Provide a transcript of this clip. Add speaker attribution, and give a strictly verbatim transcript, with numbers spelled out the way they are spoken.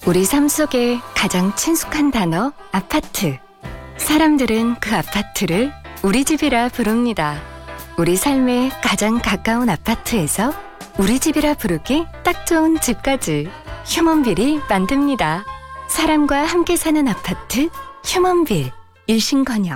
Speaker 1: 우리 삶 속에 가장 친숙한 단어 아파트. 사람들은 그 아파트를 우리 집이라 부릅니다. 우리 삶에 가장 가까운 아파트에서 우리 집이라 부르기 딱 좋은 집까지 휴먼빌이 만듭니다. 사람과 함께 사는 아파트 휴먼빌. 일신건영.